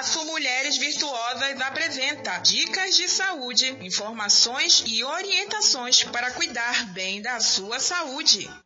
Espaço Mulheres Virtuosas apresenta dicas de saúde, informações e orientações para cuidar bem da sua saúde.